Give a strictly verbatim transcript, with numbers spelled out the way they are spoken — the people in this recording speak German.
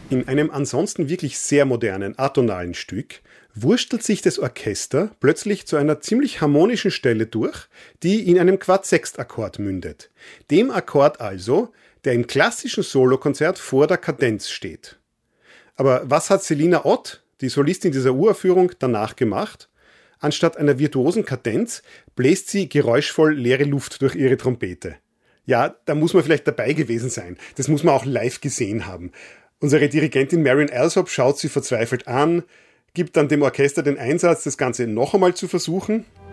In einem ansonsten wirklich sehr modernen, atonalen Stück wurstelt sich das Orchester plötzlich zu einer ziemlich harmonischen Stelle durch, die in einem Quart-Sechst-Akkord mündet. Dem Akkord also, der im klassischen Solokonzert vor der Kadenz steht. Aber was hat Selina Ott, die Solistin dieser Uraufführung, danach gemacht? Anstatt einer virtuosen Kadenz bläst sie geräuschvoll leere Luft durch ihre Trompete. Ja, da muss man vielleicht dabei gewesen sein. Das muss man auch live gesehen haben. Unsere Dirigentin Marion Alsop schaut sie verzweifelt an, gibt dann dem Orchester den Einsatz, das Ganze noch einmal zu versuchen.